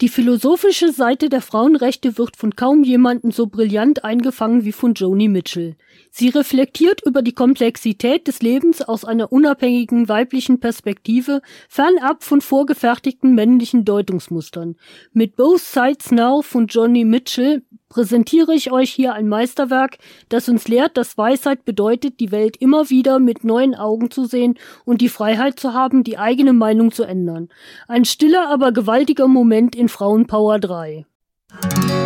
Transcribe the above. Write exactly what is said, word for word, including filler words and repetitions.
Die philosophische Seite der Frauenrechte wird von kaum jemandem so brillant eingefangen wie von Joni Mitchell. Sie reflektiert über die Komplexität des Lebens aus einer unabhängigen weiblichen Perspektive, fernab von vorgefertigten männlichen Deutungsmustern. Mit Both Sides Now von Joni Mitchell präsentiere ich euch hier ein Meisterwerk, das uns lehrt, dass Weisheit bedeutet, die Welt immer wieder mit neuen Augen zu sehen und die Freiheit zu haben, die eigene Meinung zu ändern. Ein stiller, aber gewaltiger Moment in Frauenpower drei.